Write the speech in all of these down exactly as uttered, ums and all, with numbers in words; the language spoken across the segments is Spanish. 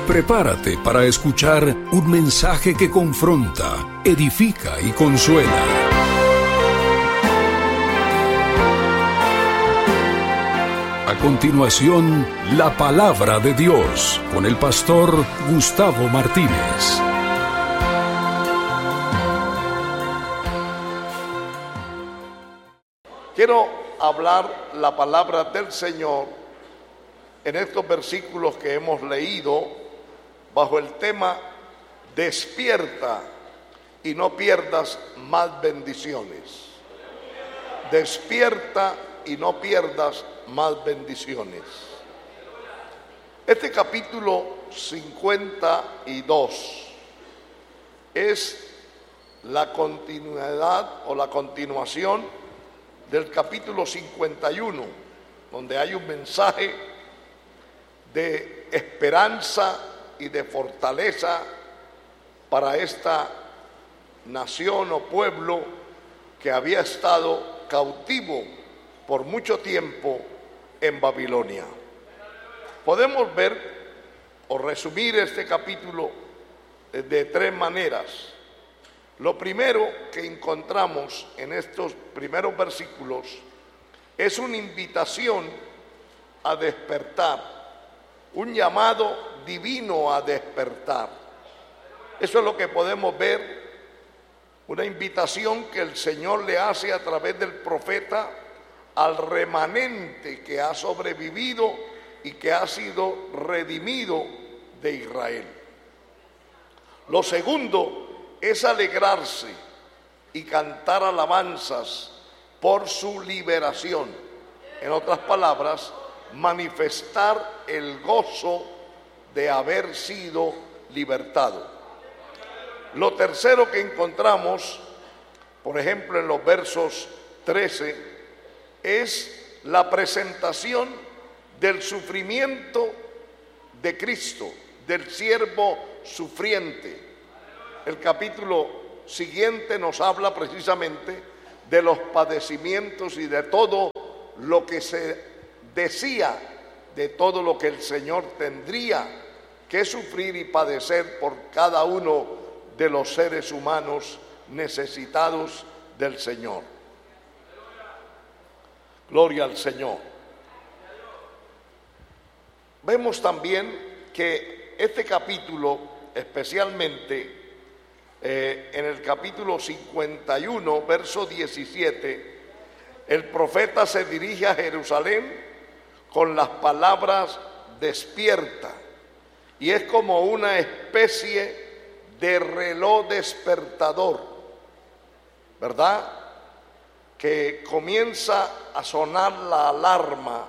Prepárate para escuchar un mensaje que confronta, edifica y consuela. A continuación, la palabra de Dios con el pastor Gustavo Martínez. Quiero hablar la palabra del Señor en estos versículos que hemos leído bajo el tema despierta y no pierdas más bendiciones. Despierta y no pierdas más bendiciones. Este capítulo cincuenta y dos es la continuidad o la continuación del capítulo cincuenta y uno, donde hay un mensaje de esperanza y de fortaleza para esta nación o pueblo que había estado cautivo por mucho tiempo en Babilonia. Podemos ver o resumir este capítulo de tres maneras. Lo primero que encontramos en estos primeros versículos es una invitación a despertar, un llamado divino a despertar. Eso es lo que podemos ver, una invitación que el Señor le hace a través del profeta al remanente que ha sobrevivido y que ha sido redimido de Israel. Lo segundo es alegrarse y cantar alabanzas por su liberación. En otras palabras, manifestar el gozo de haber sido libertado. Lo tercero que encontramos, por ejemplo, en los versos trece, es la presentación del sufrimiento de Cristo, del siervo sufriente. El capítulo siguiente nos habla precisamente de los padecimientos y de todo lo que se decía, de todo lo que el Señor tendría que sufrir y padecer por cada uno de los seres humanos necesitados del Señor. Gloria al Señor. Vemos también que este capítulo, especialmente eh, en el capítulo cincuenta y uno, verso diecisiete, el profeta se dirige a Jerusalén con las palabras despierta, y es como una especie de reloj despertador, ¿verdad? Que comienza a sonar la alarma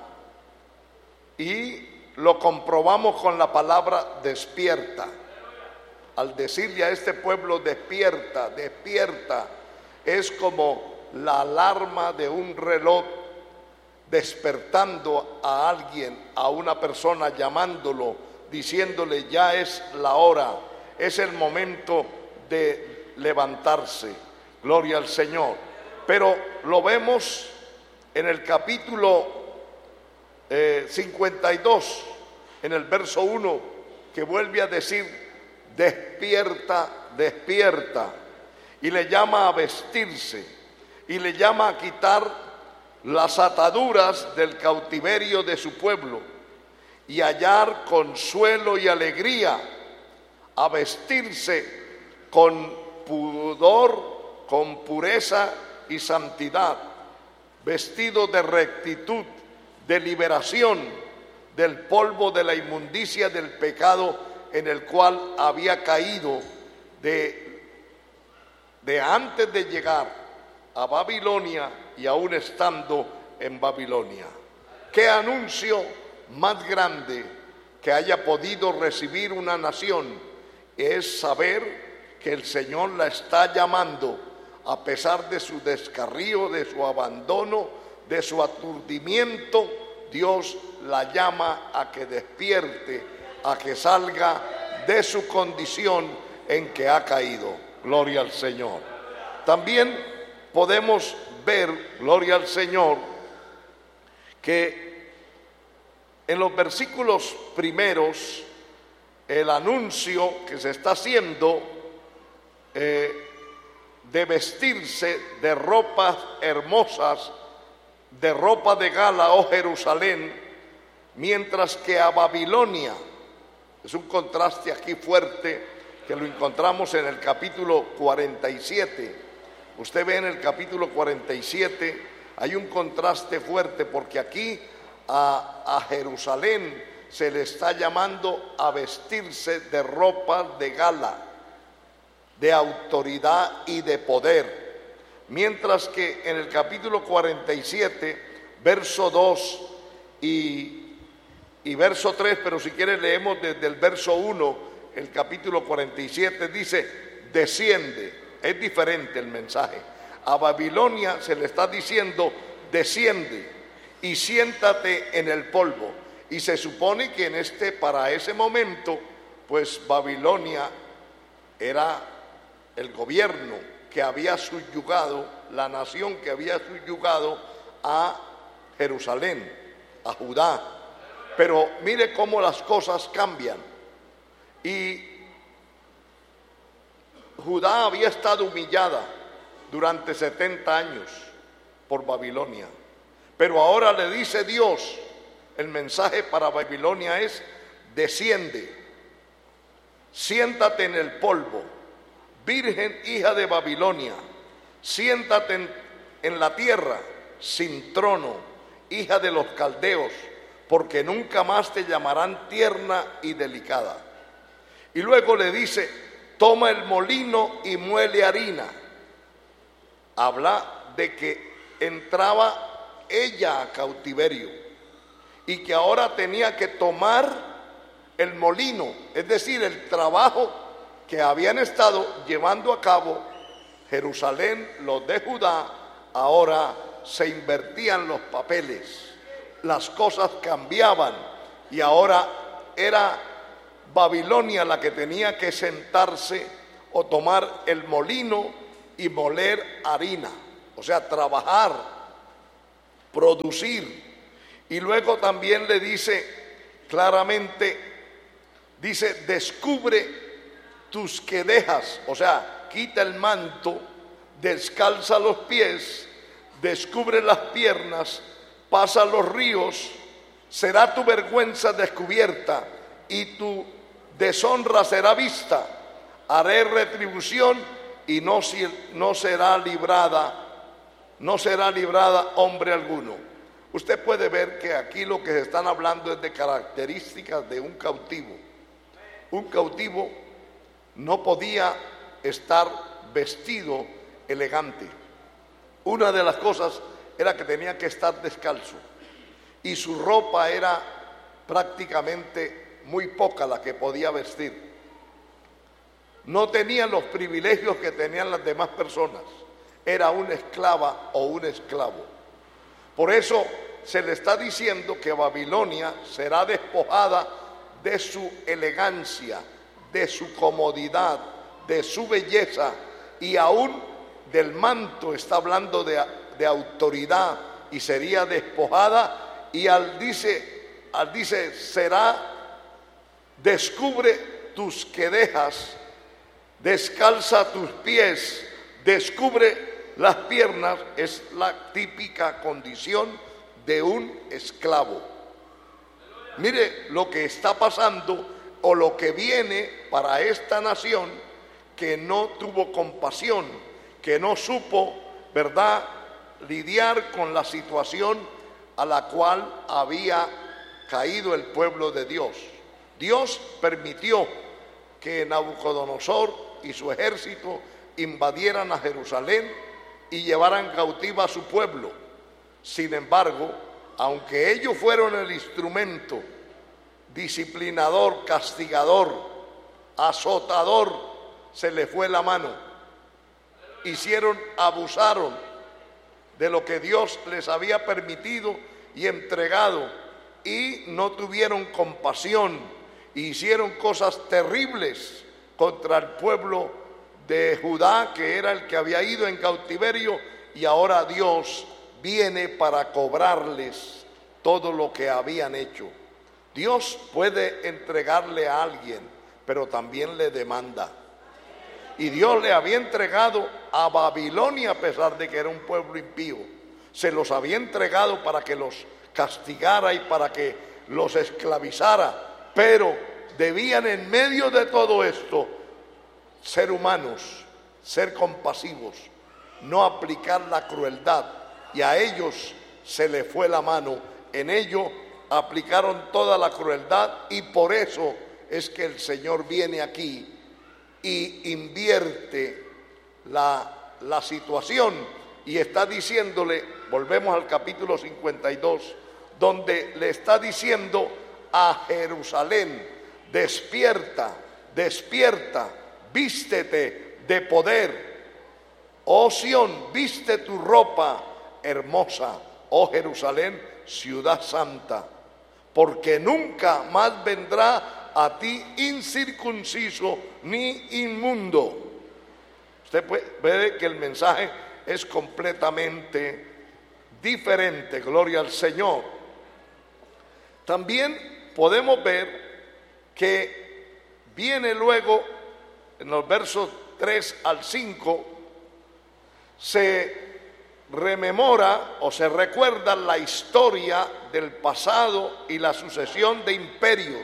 y lo comprobamos con la palabra despierta. Al decirle a este pueblo despierta, despierta, es como la alarma de un reloj despertando a alguien, a una persona, llamándolo, diciéndole ya es la hora, es el momento de levantarse. Gloria al Señor. Pero lo vemos en el capítulo eh, cincuenta y dos, en el verso uno, que vuelve a decir despierta, despierta, y le llama a vestirse y le llama a quitar las ataduras del cautiverio de su pueblo y hallar consuelo y alegría, a vestirse con pudor, con pureza y santidad, vestido de rectitud, de liberación del polvo de la inmundicia del pecado en el cual había caído de, de antes de llegar a Babilonia y aún estando en Babilonia. ¿Qué anuncio más grande que haya podido recibir una nación? Es saber que el Señor la está llamando, a pesar de su descarrío, de su abandono, de su aturdimiento. Dios la llama a que despierte, a que salga de su condición en que ha caído. Gloria al Señor. También podemos ver, gloria al Señor, que en los versículos primeros el anuncio que se está haciendo eh, de vestirse de ropas hermosas, de ropa de gala, oh Jerusalén, mientras que a Babilonia, es un contraste aquí fuerte que lo encontramos en el capítulo cuarenta y siete. Usted ve en el capítulo cuarenta y siete, hay un contraste fuerte porque aquí a, a Jerusalén se le está llamando a vestirse de ropa de gala, de autoridad y de poder. Mientras que en el capítulo cuarenta y siete, verso dos y, y verso tres, pero si quieres leemos desde el verso uno, el capítulo cuarenta y siete dice, desciende. Es diferente el mensaje. A Babilonia se le está diciendo, desciende y siéntate en el polvo. Y se supone que en este, para ese momento, pues Babilonia era el gobierno que había subyugado, la nación que había subyugado a Jerusalén, a Judá. Pero mire cómo las cosas cambian. Y Judá había estado humillada durante setenta años por Babilonia. Pero ahora le dice Dios, el mensaje para Babilonia es, desciende, siéntate en el polvo, virgen hija de Babilonia, siéntate en, en la tierra sin trono, hija de los caldeos, porque nunca más te llamarán tierna y delicada. Y luego le dice, toma el molino y muele harina. Habla de que entraba ella a cautiverio y que ahora tenía que tomar el molino, es decir, el trabajo que habían estado llevando a cabo Jerusalén, los de Judá. Ahora se invertían los papeles, las cosas cambiaban y ahora era Babilonia la que tenía que sentarse o tomar el molino y moler harina, o sea, trabajar, producir. Y luego también le dice claramente, dice, descubre tus quedejas, o sea, quita el manto, descalza los pies, descubre las piernas, pasa los ríos, será tu vergüenza descubierta y tu deshonra será vista. Haré retribución y no, no será librada, no será librada hombre alguno. Usted puede ver que aquí lo que se están hablando es de características de un cautivo. Un cautivo no podía estar vestido elegante. Una de las cosas era que tenía que estar descalzo y su ropa era prácticamente muy poca la que podía vestir. No tenía los privilegios que tenían las demás personas. Era una esclava o un esclavo. Por eso se le está diciendo que Babilonia será despojada de su elegancia, de su comodidad, de su belleza y aún del manto. Está hablando de, de autoridad y sería despojada. Y al dice, al dice será, descubre tus quedejas, descalza tus pies, descubre las piernas. Es la típica condición de un esclavo. Mire lo que está pasando o lo que viene para esta nación que no tuvo compasión, que no supo, ¿verdad?, lidiar con la situación a la cual había caído el pueblo de Dios. Dios permitió que Nabucodonosor y su ejército invadieran a Jerusalén y llevaran cautiva a su pueblo. Sin embargo, aunque ellos fueron el instrumento disciplinador, castigador, azotador, se le fue la mano. Hicieron, abusaron de lo que Dios les había permitido y entregado y no tuvieron compasión. Hicieron cosas terribles contra el pueblo de Judá, que era el que había ido en cautiverio, y ahora Dios viene para cobrarles todo lo que habían hecho. Dios puede entregarle a alguien pero también le demanda. Y Dios le había entregado a Babilonia, a pesar de que era un pueblo impío. Se los había entregado para que los castigara y para que los esclavizara, pero debían en medio de todo esto ser humanos, ser compasivos, no aplicar la crueldad, y a ellos se les fue la mano. En ello aplicaron toda la crueldad, y por eso es que el Señor viene aquí y invierte la, la situación, y está diciéndole, volvemos al capítulo cincuenta y dos, donde le está diciendo a Jerusalén: despierta, despierta, vístete de poder. Oh Sión, viste tu ropa hermosa, oh Jerusalén, ciudad santa, porque nunca más vendrá a ti incircunciso ni inmundo. Usted ve que el mensaje es completamente diferente, gloria al Señor. También podemos ver que viene luego, en los versos tres al cinco, se rememora o se recuerda la historia del pasado y la sucesión de imperios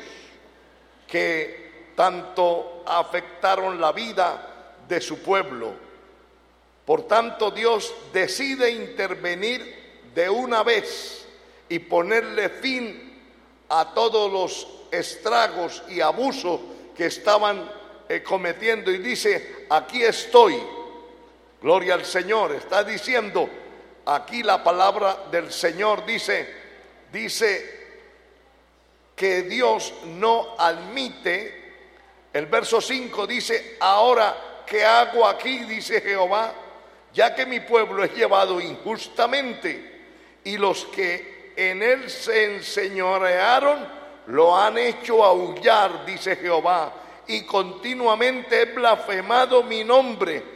que tanto afectaron la vida de su pueblo. Por tanto, Dios decide intervenir de una vez y ponerle fin a todos los estragos y abusos que estaban eh, cometiendo, y dice: aquí estoy. Gloria al Señor. Está diciendo aquí la palabra del Señor, dice, dice que Dios no admite. El verso cinco dice: ahora, ¿qué hago aquí? Dice Jehová, ya que mi pueblo es llevado injustamente, y los que en él se enseñorearon lo han hecho aullar, dice Jehová, y continuamente he blasfemado mi nombre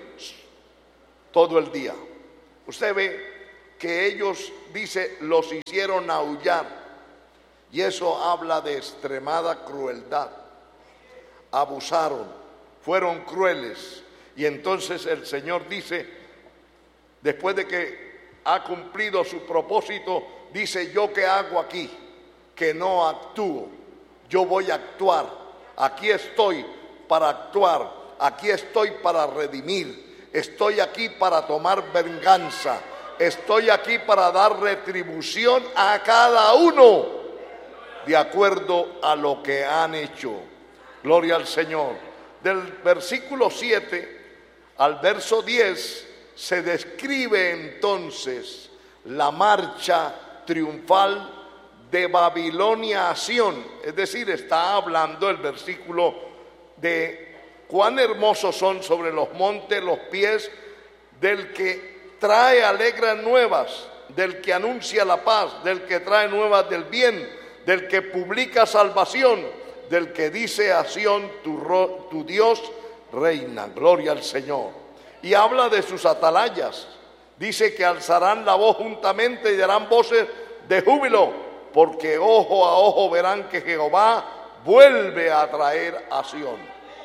todo el día. Usted ve que ellos, dice, los hicieron aullar, y eso habla de extremada crueldad. Abusaron, fueron crueles, y entonces el Señor dice, después de que ha cumplido su propósito, dice: yo qué hago aquí, que no actúo, yo voy a actuar, aquí estoy para actuar, aquí estoy para redimir, estoy aquí para tomar venganza, estoy aquí para dar retribución a cada uno de acuerdo a lo que han hecho. Gloria al Señor. Del versículo siete al verso diez se describe entonces la marcha triunfal de Babilonia a Sión. Es decir, está hablando el versículo de cuán hermosos son sobre los montes los pies del que trae alegres nuevas, del que anuncia la paz, del que trae nuevas del bien, del que publica salvación, del que dice a Sión: tu, ro, tu Dios reina. Gloria al Señor. Y habla de sus atalayas. Dice que alzarán la voz juntamente y darán voces de júbilo, porque ojo a ojo verán que Jehová vuelve a traer a Sión.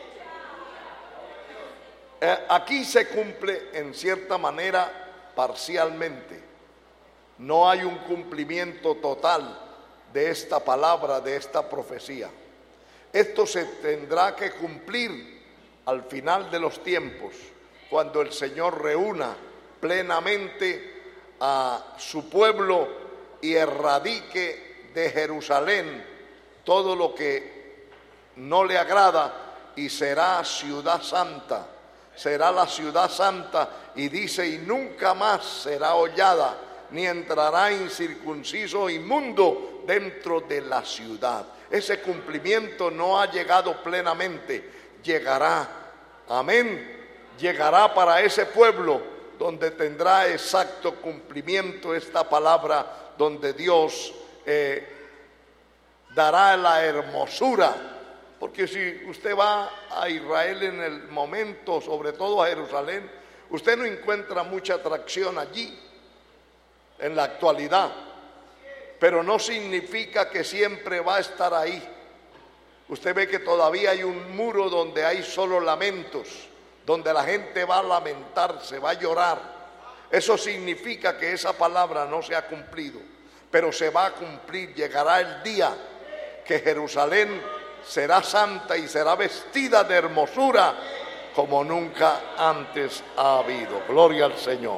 Eh, aquí se cumple en cierta manera parcialmente. No hay un cumplimiento total de esta palabra, de esta profecía. Esto se tendrá que cumplir al final de los tiempos, cuando el Señor reúna plenamente a su pueblo y erradique de Jerusalén todo lo que no le agrada, y será ciudad santa, será la ciudad santa, y dice: y nunca más será hollada, ni entrará incircunciso o inmundo dentro de la ciudad. Ese cumplimiento no ha llegado plenamente, llegará, amén, llegará para ese pueblo donde tendrá exacto cumplimiento esta palabra, donde Dios eh, dará la hermosura. Porque si usted va a Israel en el momento, sobre todo a Jerusalén, usted no encuentra mucha atracción allí en la actualidad, pero no significa que siempre va a estar ahí. usted ve que todavía hay un muro donde hay solo lamentos, donde la gente va a lamentarse, va a llorar. Eso significa que esa palabra no se ha cumplido, pero se va a cumplir. Llegará el día que Jerusalén será santa y será vestida de hermosura como nunca antes ha habido. Gloria al Señor.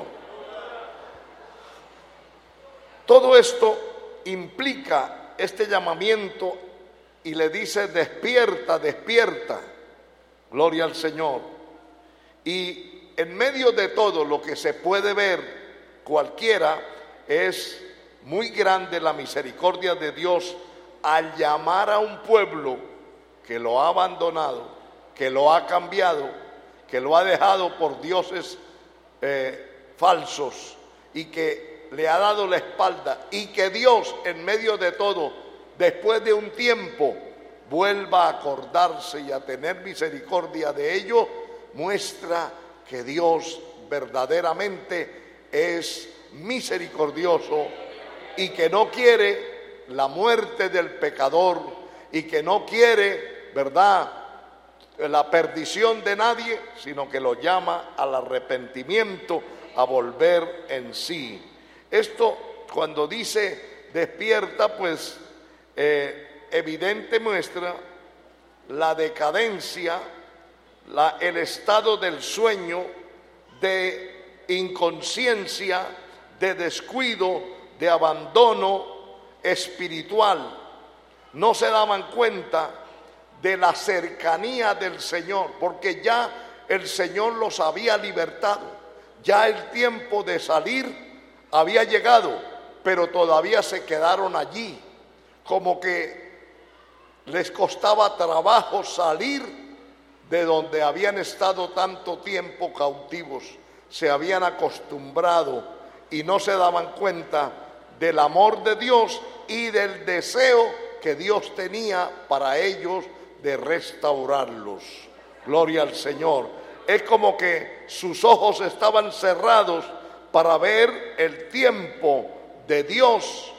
Todo esto implica este llamamiento y le dice: despierta, despierta. Gloria al Señor. Y en medio de todo lo que se puede ver cualquiera, es muy grande la misericordia de Dios al llamar a un pueblo que lo ha abandonado, que lo ha cambiado, que lo ha dejado por dioses eh, falsos y que le ha dado la espalda, y que Dios en medio de todo, después de un tiempo, vuelva a acordarse y a tener misericordia de ello, muestra que Dios verdaderamente es misericordioso y que no quiere la muerte del pecador y que no quiere, ¿verdad?, la perdición de nadie, sino que lo llama al arrepentimiento, a volver en sí. Esto, cuando dice despierta, pues eh, evidente muestra la decadencia, la, el estado del sueño, de inconsciencia, de descuido, de abandono espiritual. No se daban cuenta de la cercanía del Señor, porque ya el Señor los había libertado, ya el tiempo de salir había llegado, pero todavía se quedaron allí, como que les costaba trabajo salir de donde habían estado tanto tiempo cautivos. Se habían acostumbrado y no se daban cuenta del amor de Dios y del deseo que Dios tenía para ellos de restaurarlos. Gloria al Señor. Es como que sus ojos estaban cerrados para ver el tiempo de Dios